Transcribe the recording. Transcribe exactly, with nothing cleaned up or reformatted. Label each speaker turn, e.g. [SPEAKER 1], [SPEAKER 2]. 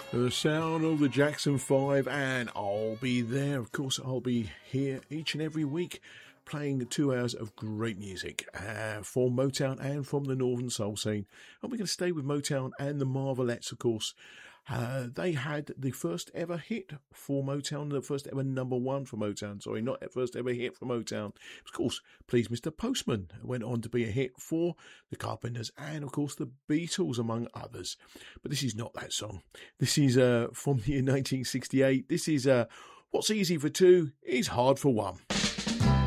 [SPEAKER 1] The sound of the Jackson five, and I'll be there. Of course, I'll be here each and every week playing two hours of great music uh, for Motown and from the Northern Soul scene. And we're going to stay with Motown and the Marvelettes, of course. Uh, they had the first ever hit for Motown, the first ever number one for Motown. Sorry, not the first ever hit for Motown. Of course, Please Mister Postman went on to be a hit for the Carpenters and, of course, the Beatles, among others. But this is not that song. This is uh, from the year nineteen sixty-eight. This is uh, What's Easy for Two is Hard for One.